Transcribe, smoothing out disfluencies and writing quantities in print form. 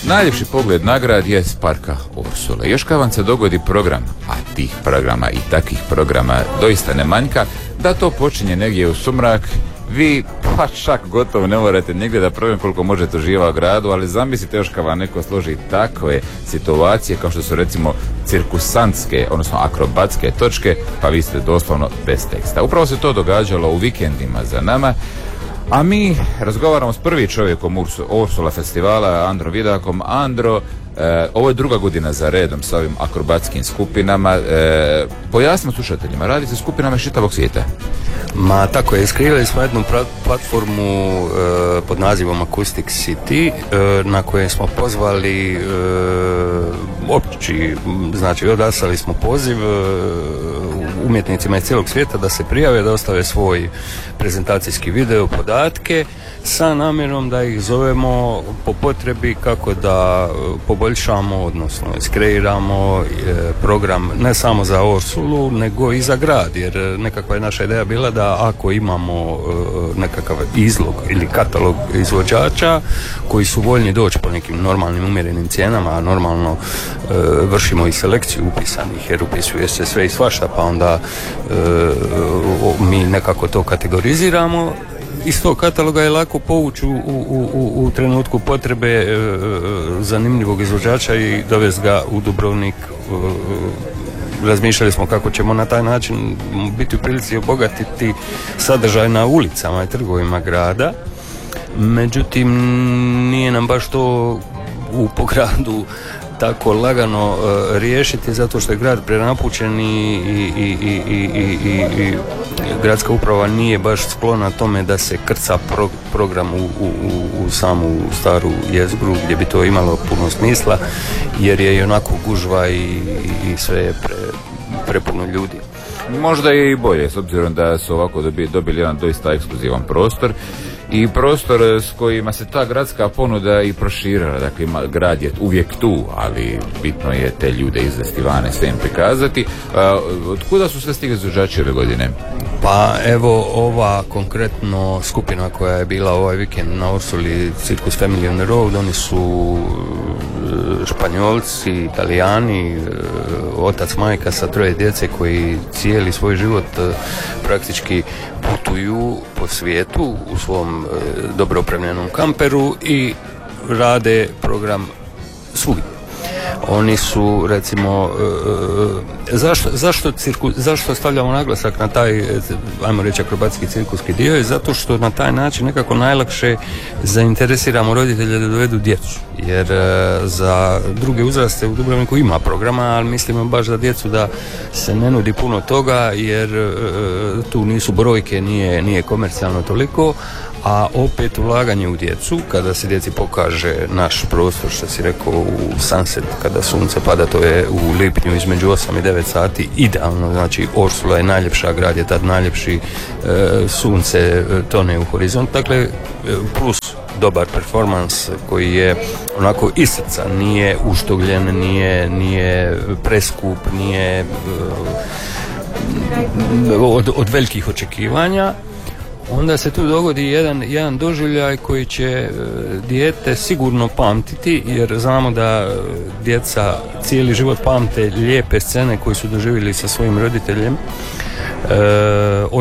Najljepši pogled na grad je s parka Ursule. Još kad vam se dogodi program, a tih programa i takvih programa doista ne manjka, da to počinje negdje u sumrak, vi pa čak gotovo ne morate negdje da program koliko možete uživati u gradu, ali zamislite još kad vam neko složi takve situacije kao što su recimo cirkusantske, odnosno akrobatske točke, pa vi ste doslovno bez teksta. Upravo se to događalo u vikendima za nama, a mi razgovaramo s prvi čovjekom Ursula festivala, Andro Vidakom. Andro, ovo je druga godina za redom sa ovim akrobatskim skupinama. Pojasnimo slušateljima, radi se skupinama iz čitavog svijeta. Ma tako je, iskrivili smo jednu platformu pod nazivom Acoustic City, na koje smo pozvali znači odaslali smo poziv umjetnicima iz cijelog svijeta da se prijave, da ostave svoj prezentacijski video, podatke, sa namjerom da ih zovemo po potrebi kako da poboljšamo, odnosno iskreiramo program ne samo za Ursulu, nego i za grad, jer nekakva je naša ideja bila da ako imamo nekakav izlog ili katalog izvođača koji su voljni doći po nekim normalnim umjerenim cijenama, a normalno vršimo i selekciju upisanih, jer upisuje se sve i svašta, pa onda mi nekako to kategoriziramo. Iz tog kataloga je lako povući u trenutku potrebe zanimljivog izvođača i dovesti ga u Dubrovnik. Razmišljali smo kako ćemo na taj način biti u prilici obogatiti sadržaj na ulicama i trgovima grada. Međutim, nije nam baš to po gradu tako lagano riješiti, zato što je grad prenapučen i gradska uprava nije baš sklona tome da se krca program u samu staru jezgru gdje bi to imalo puno smisla, jer je i onako gužva i sve je prepuno ljudi. Možda je i bolje, s obzirom da su ovako dobili jedan doista ekskluzivan prostor i prostor s kojima se ta gradska ponuda i proširila. Dakle, grad je uvijek tu, ali bitno je te ljude izvesti vane, sve im prikazati. Od kuda su sve stigli izvođači ove godine? Pa evo, ova konkretno skupina koja je bila ovaj vikend na Ursuli, Circus Family on the Road, oni su Španjolci, Italijani, otac, majka sa 3 djece koji cijeli svoj život praktički putuju po svijetu u svom dobro opremljenom kamperu i rade program svugdje. Oni su, recimo, zašto stavljamo naglasak na taj, ajmo reći, akrobatski cirkuski dio, je zato što na taj način nekako najlakše zainteresiramo roditelje da dovedu djecu, jer za druge uzraste u Dubrovniku ima programa, ali mislimo baš za djecu da se ne nudi puno toga, jer tu nisu brojke, nije komercijalno toliko, a opet ulaganje u djecu, kada se djeci pokaže naš prostor, što si rekao, u sunset, kada sunce pada, to je u lipnju između 8 i 9 sati, idealno, znači Ursula je najljepša, grad je tad najljepši, sunce tone u horizont, dakle plus dobar performans koji je onako iz srca, nije uštogljen, nije preskup, nije od velikih očekivanja. Onda se tu dogodi jedan doživljaj koji će dijete sigurno pamtiti, jer znamo da djeca cijeli život pamte lijepe scene koje su doživjeli sa svojim roditeljem.